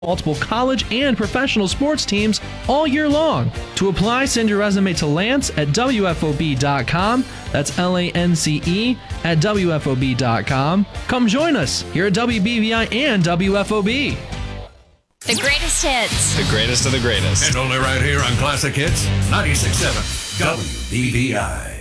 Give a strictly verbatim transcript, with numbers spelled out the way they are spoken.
multiple college and professional sports teams all year long. To apply, send your resume to Lance at W F O B dot com. That's L A N C E at W F O B dot com. Come join us here at W B V I and W F O B. The greatest hits. The greatest of the greatest. And only right here on Classic Hits ninety-six point seven W B V I.